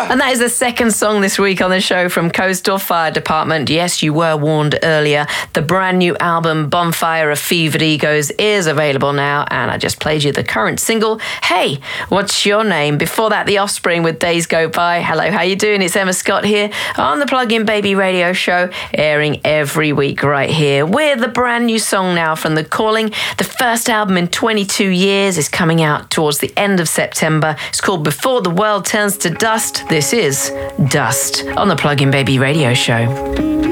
And that is the second song this week on the show from Coastal Fire Department. Yes, you were warned earlier. The brand new album, Bonfire of Fevered Egos, is available now. And I just played you the current single, Hey, What's Your Name? Before that, The Offspring with Days Go By. Hello, how you doing? It's Emma Scott here on the Plug-in Baby radio show, airing every week right here with a brand new song now from The Calling. The first album in 22 years is coming out towards the end of September. It's called Before the World Turns to Dust. This is Dust on the Plug-in Baby radio show.